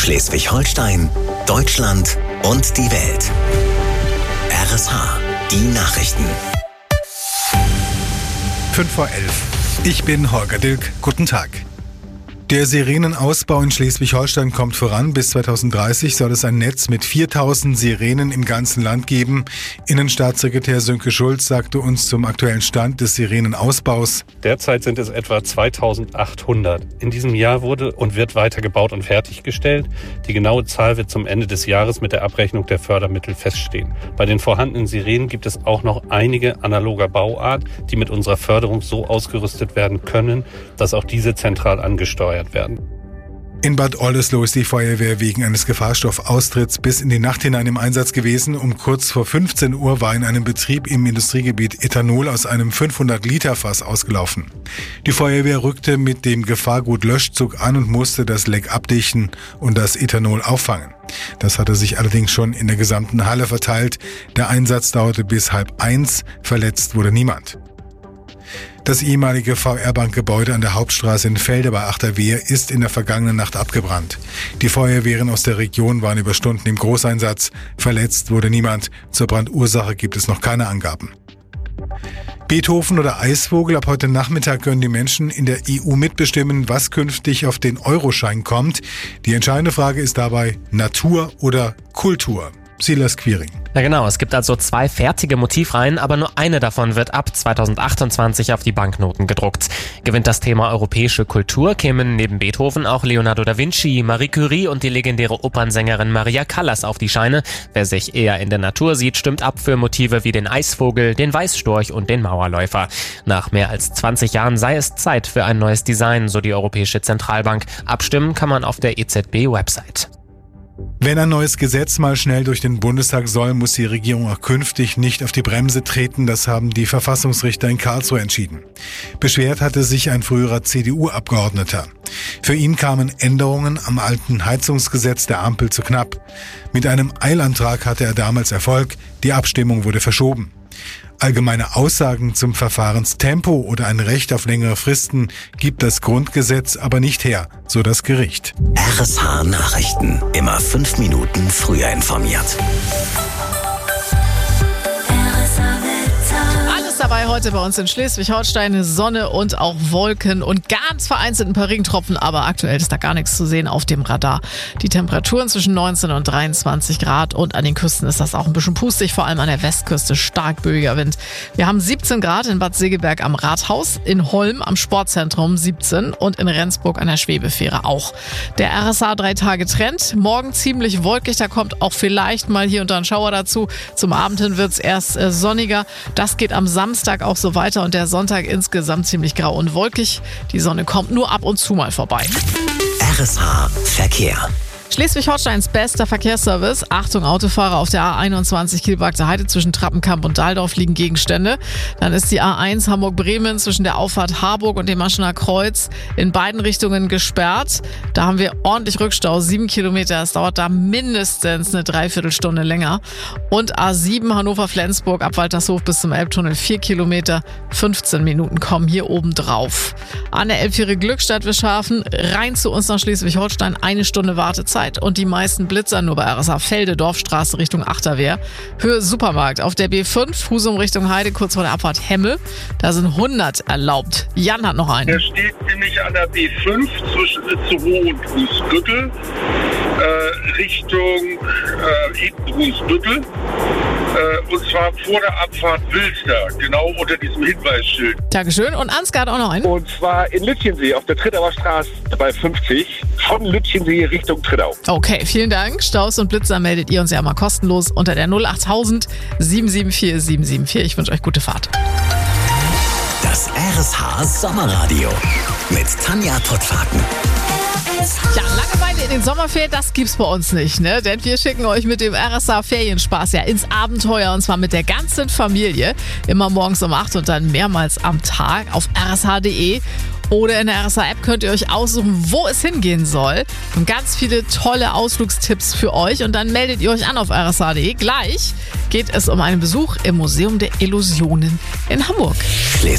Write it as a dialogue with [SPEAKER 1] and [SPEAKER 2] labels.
[SPEAKER 1] Schleswig-Holstein, Deutschland und die Welt. RSH, die Nachrichten.
[SPEAKER 2] 5:11 Uhr. Ich bin Holger Dilk. Guten Tag. Der Sirenenausbau in Schleswig-Holstein kommt voran. Bis 2030 soll es ein Netz mit 4000 Sirenen im ganzen Land geben. Innenstaatssekretär Sönke Schulz sagte uns zum aktuellen Stand des Sirenenausbaus.
[SPEAKER 3] Derzeit sind es etwa 2800. In diesem Jahr wurde und wird weiter gebaut und fertiggestellt. Die genaue Zahl wird zum Ende des Jahres mit der Abrechnung der Fördermittel feststehen. Bei den vorhandenen Sirenen gibt es auch noch einige analoger Bauart, die mit unserer Förderung so ausgerüstet werden können, dass auch diese zentral angesteuert werden.
[SPEAKER 2] In Bad Oldesloe ist die Feuerwehr wegen eines Gefahrstoffaustritts bis in die Nacht hinein im Einsatz gewesen. Um kurz vor 15 Uhr war in einem Betrieb im Industriegebiet Ethanol aus einem 500-Liter-Fass ausgelaufen. Die Feuerwehr rückte mit dem Gefahrgut-Löschzug an und musste das Leck abdichten und das Ethanol auffangen. Das hatte sich allerdings schon in der gesamten Halle verteilt. Der Einsatz dauerte bis 12:30. Verletzt wurde niemand. Das ehemalige VR-Bank-Gebäude an der Hauptstraße in Velde bei Achterwehr ist in der vergangenen Nacht abgebrannt. Die Feuerwehren aus der Region waren über Stunden im Großeinsatz. Verletzt wurde niemand. Zur Brandursache gibt es noch keine Angaben. Beethoven oder Eisvogel, ab heute Nachmittag können die Menschen in der EU mitbestimmen, was künftig auf den Euroschein kommt. Die entscheidende Frage ist dabei Natur oder Kultur. Silas Quiring.
[SPEAKER 4] Ja genau, es gibt also 2 fertige Motivreihen, aber nur eine davon wird ab 2028 auf die Banknoten gedruckt. Gewinnt das Thema europäische Kultur, kämen neben Beethoven auch Leonardo da Vinci, Marie Curie und die legendäre Opernsängerin Maria Callas auf die Scheine. Wer sich eher in der Natur sieht, stimmt ab für Motive wie den Eisvogel, den Weißstorch und den Mauerläufer. Nach mehr als 20 Jahren sei es Zeit für ein neues Design, so die Europäische Zentralbank. Abstimmen kann man auf der EZB-Website.
[SPEAKER 2] Wenn ein neues Gesetz mal schnell durch den Bundestag soll, muss die Regierung auch künftig nicht auf die Bremse treten. Das haben die Verfassungsrichter in Karlsruhe entschieden. Beschwert hatte sich ein früherer CDU-Abgeordneter. Für ihn kamen Änderungen am alten Heizungsgesetz der Ampel zu knapp. Mit einem Eilantrag hatte er damals Erfolg. Die Abstimmung wurde verschoben. Allgemeine Aussagen zum Verfahrenstempo oder ein Recht auf längere Fristen gibt das Grundgesetz aber nicht her, so das Gericht.
[SPEAKER 1] RSH Nachrichten. Immer 5 Minuten früher informiert.
[SPEAKER 5] Dabei heute bei uns in Schleswig-Holstein Sonne und auch Wolken und ganz vereinzelt ein paar Regentropfen, aber aktuell ist da gar nichts zu sehen auf dem Radar. Die Temperaturen zwischen 19 und 23 Grad und an den Küsten ist das auch ein bisschen pustig, vor allem an der Westküste stark böiger Wind. Wir haben 17 Grad in Bad Segeberg am Rathaus, in Holm am Sportzentrum 17 und in Rendsburg an der Schwebefähre auch. Der RSH 3-Tage-Trend, morgen ziemlich wolkig, da kommt auch vielleicht mal hier und da ein Schauer dazu. Zum Abend hin wird es erst sonniger, das geht am Samstag auch so weiter und der Sonntag insgesamt ziemlich grau und wolkig. Die Sonne kommt nur ab und zu mal vorbei.
[SPEAKER 1] RSH Verkehr.
[SPEAKER 5] Schleswig-Holsteins bester Verkehrsservice. Achtung, Autofahrer auf der A21 Kielwagter Heide zwischen Trappenkamp und Dahldorf liegen Gegenstände. Dann ist die A1 Hamburg-Bremen zwischen der Auffahrt Harburg und dem Maschener Kreuz in beiden Richtungen gesperrt. Da haben wir ordentlich Rückstau, 7 Kilometer. Es dauert da mindestens eine Dreiviertelstunde länger. Und A7 Hannover-Flensburg ab Waltershof bis zum Elbtunnel 4 Kilometer. 15 Minuten kommen hier oben drauf. An der Elbfähre Glückstadt-Wischhafen rein zu uns nach Schleswig-Holstein 1 Stunde Wartezeit. Und die meisten Blitzer nur bei RSH Velde, Dorfstraße Richtung Achterwehr. Höhe Supermarkt auf der B5, Husum Richtung Heide, kurz vor der Abfahrt Hemme. Da sind 100 erlaubt. Jan hat noch einen.
[SPEAKER 6] Der steht nämlich an der B5 zwischen Itzehoe und Brunsbüttel, Richtung Brunsbüttel. Und zwar vor der Abfahrt Wilster, genau unter diesem Hinweisschild.
[SPEAKER 5] Dankeschön. Und Ansgar hat auch noch einen.
[SPEAKER 7] Und zwar in Lütchensee auf der Trittauer Straße bei 50 von Lütchensee Richtung Trittau.
[SPEAKER 5] Okay, vielen Dank. Staus und Blitzer meldet ihr uns ja mal kostenlos unter der 08000 774 774. Ich wünsche euch gute Fahrt.
[SPEAKER 1] Das RSH Sommerradio mit Tanja Tottfaken.
[SPEAKER 5] Ja, Langeweile in den Sommerferien, das gibt's bei uns nicht, ne? Denn wir schicken euch mit dem RSH Ferienspaß ja ins Abenteuer und zwar mit der ganzen Familie. Immer morgens um 8 und dann mehrmals am Tag auf rsh.de. Oder in der RSH-App könnt ihr euch aussuchen, wo es hingehen soll. Und ganz viele tolle Ausflugstipps für euch. Und dann meldet ihr euch an auf rsh.de. Gleich geht es um einen Besuch im Museum der Illusionen in Hamburg.